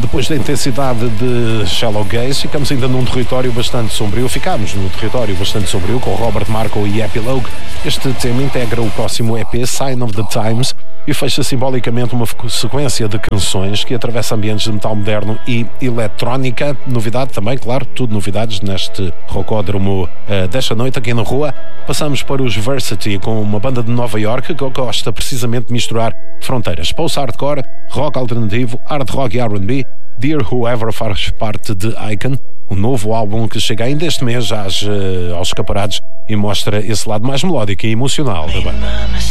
Depois da intensidade de Shallow Gaze, ficamos ainda num território bastante sombrio. Com Robert Marco e Epilogue. Este tema integra o próximo EP Sign of the Times e fecha simbolicamente uma sequência de canções que atravessa ambientes de metal moderno e eletrónica. Novidade também, claro, tudo novidades neste rocódromo desta noite aqui na rua. Passamos para os Versity, com uma banda de Nova York que gosta precisamente de misturar fronteiras. Post-hardcore, rock alternativo, hard rock e R&B. Dear Whoever faz parte de Icon, um novo álbum que chega ainda este mês aos escaparados e mostra esse lado mais melódico e emocional da banda.